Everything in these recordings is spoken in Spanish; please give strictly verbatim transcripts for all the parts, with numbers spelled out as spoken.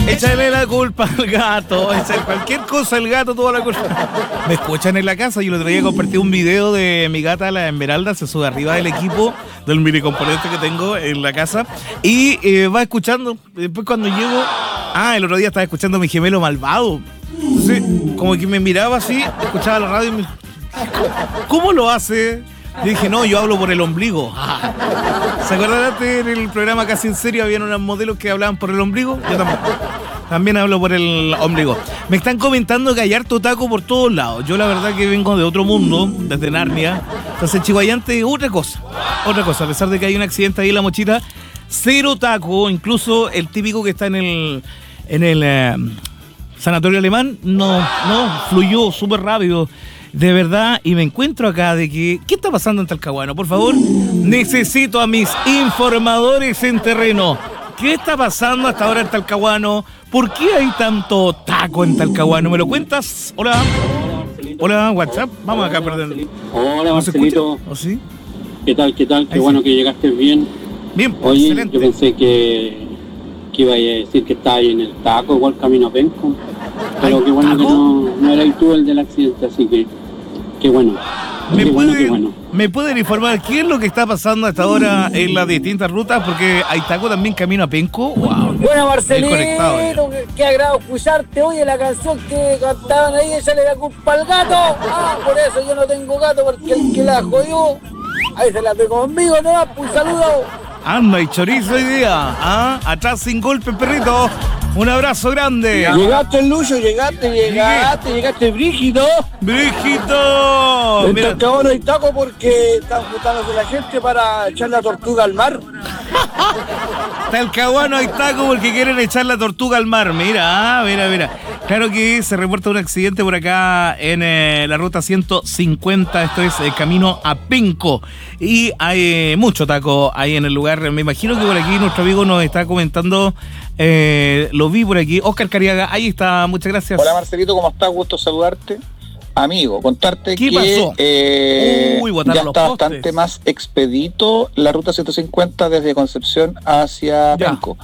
Échale la culpa al gato. Échale cualquier cosa al gato, toda la culpa. Me escuchan en la casa. Yo el otro día compartí un video de mi gata, la Esmeralda. Se sube arriba del equipo, del mini componente que tengo en la casa. Y eh, va escuchando. Después cuando llego... Ah, el otro día estaba escuchando a mi gemelo malvado. Entonces, como que me miraba así, escuchaba la radio y me... ¿Cómo lo hace? Yo dije, no, yo hablo por el ombligo. ¿Se acuerdan antes en el programa Casi en Serio habían unos modelos que hablaban por el ombligo? Yo también. También hablo por el ombligo. Me están comentando que hay harto taco por todos lados. Yo la verdad que vengo de otro mundo, desde Narnia. Entonces Chihuayante, otra cosa. Otra cosa, a pesar de que hay un accidente ahí en La Mochita, cero taco, incluso el típico que está en el... En el eh, Sanatorio Alemán, no, no, fluyó súper rápido, de verdad, y me encuentro acá de que, ¿qué está pasando en Talcahuano? Por favor, necesito a mis informadores en terreno. ¿Qué está pasando hasta ahora en Talcahuano? ¿Por qué hay tanto taco en Talcahuano? ¿Me lo cuentas? Hola. Hola, WhatsApp. Vamos acá, perdón. Hola, Marcelito. ¿Oh, sí? ¿Qué tal, qué tal? Qué Ahí bueno sí. que llegaste bien. Bien, pues, Oye, excelente. yo pensé que... que iba a decir que estaba ahí en el taco, igual camino a Penco, pero qué bueno ¿taco? que no, no eras tú el del accidente, así que qué bueno, ¿Me, qué bueno, puede, qué bueno. ¿Me pueden informar qué es lo que está pasando hasta ahora en las distintas rutas? Porque hay taco también camino a Penco. Wow. Bueno, Desconectado, Marcelito, qué, qué agrado escucharte. Oye, la canción que cantaban ahí, échale la culpa al gato. Ah, por eso yo no tengo gato, porque el que la jodió, ahí se la pegó conmigo, ¿no? Pues saludo. Anda y chorizo hoy día. ¿Ah? Atrás sin golpe, perrito. Un abrazo grande. Llegaste, Lucho, llegaste, llegaste, llegaste, Brígido. ¡Brígido! En Mira, Talcahuano hay taco porque están juntándose la gente para echar la tortuga al mar. Talcahuano hay taco porque quieren echar la tortuga al mar. Mira, ah, mira, mira. Claro que se reporta un accidente por acá en eh, la ruta ciento cincuenta. Esto es eh, camino a Penco. Y hay eh, mucho taco ahí en el lugar. Me imagino que por aquí nuestro amigo nos está comentando. Eh, lo vi por aquí. Oscar Cariaga, ahí está. Muchas gracias. Hola Marcelito, ¿cómo estás? Gusto saludarte. Amigo, contarte ¿Qué que pasó? eh, Uy, ya botaron los está postes. bastante más expedito la ruta ciento cincuenta desde Concepción hacia Ya. Penco.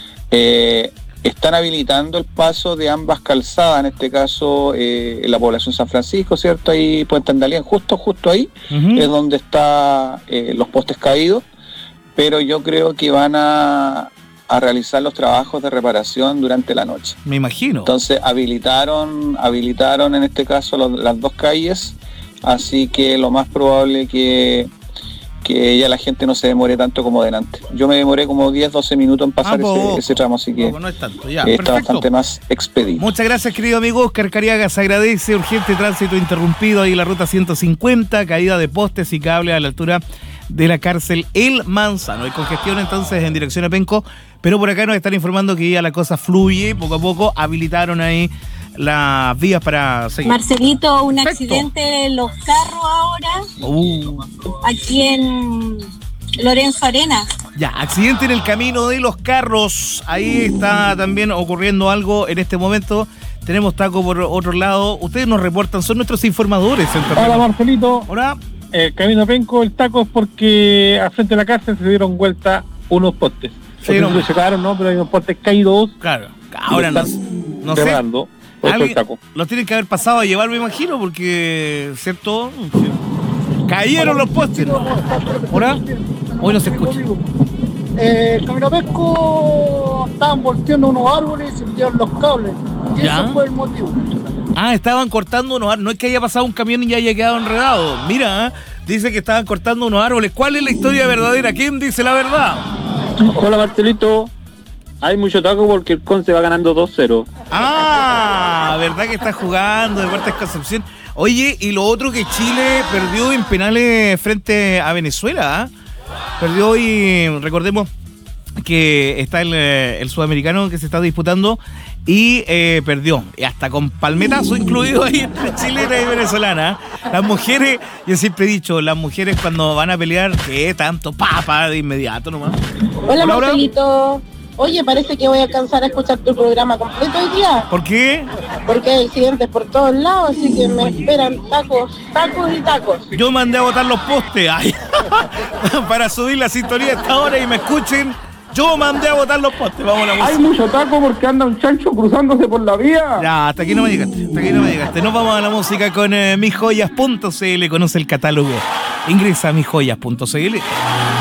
Eh, están habilitando el paso de ambas calzadas, en este caso eh, en la población San Francisco, ¿cierto? Ahí Puente Andalien, justo, justo ahí Uh-huh. es donde están eh, los postes caídos, pero yo creo que van a, a realizar los trabajos de reparación durante la noche. Me imagino. Entonces habilitaron, habilitaron en este caso los- las dos calles, así que lo más probable que, que ya la gente no se demore tanto como delante. Yo me demoré como diez, doce minutos en pasar Ah, poco. ese, ese tramo, así que Poco, no es tanto. Ya, eh, está perfecto. bastante más expedito. Muchas gracias, querido amigo Oscar Cariaga. Se agradece. Urgente tránsito interrumpido ahí en la ruta ciento cincuenta. Caída de postes y cables a la altura de la cárcel El Manzano. Hay congestión entonces en dirección a Penco, pero por acá nos están informando que ya la cosa fluye. Poco a poco habilitaron ahí las vías para seguir. Marcelito, un Perfecto. accidente en los carros ahora, Uh, aquí en Lorenzo Arena. ya, accidente en el camino de los carros. Ahí está también ocurriendo algo en este momento. Tenemos taco por otro lado. Ustedes nos reportan, son nuestros informadores. en terreno. Hola Marcelito, Hola. el camino a Penco, el taco es porque al frente de la cárcel se dieron vuelta unos postes. Sí, Sí, no. no se quedaron, ¿no? Pero hay unos postes caídos. Claro, ahora no, no sé. Reparando. Por eso el Alguien taco. los tienen que haber pasado a llevar, me imagino, porque, ¿cierto? Cayeron los postes. ¿Hola? Hoy no se escucha. Eh, el camino a Pesco estaban volteando unos árboles y se metieron los cables. Y Ya. ese fue el motivo. Ah, estaban cortando unos árboles. No es que haya pasado un camión y ya haya quedado enredado. Mira, ¿eh? Dice que estaban cortando unos árboles. ¿Cuál es la historia verdadera? ¿Quién dice la verdad? Hola Marcelito, hay mucho taco porque el Conce va ganando dos cero. Ah, ¿verdad que está jugando Deportes Concepción? Oye, y lo otro que Chile perdió en penales frente a Venezuela, ¿eh? Perdió y recordemos que está el, eh, el sudamericano que se está disputando y eh, perdió, y hasta con palmetazo incluido ahí entre chilena y venezolana. Las mujeres, yo siempre he dicho, las mujeres cuando van a pelear, que tanto papa de inmediato nomás. Hola, Hola, hola. Marcelito. Oye, parece que voy a alcanzar a escuchar tu programa completo hoy día, ¿Por qué? porque hay accidentes por todos lados, así que me esperan tacos, tacos y tacos. Yo mandé a botar los postes ay, para subir la sintonía a esta hora y me escuchen Yo mandé a botar los postes. Vamos a la música. Hay mucho taco porque anda un chancho cruzándose por la vía. Ya, hasta aquí no me llegaste. Hasta aquí no me llegaste. Nos vamos a la música con eh, mis joyas punto c l. Conoce el catálogo. Ingresa a mis joyas punto c l.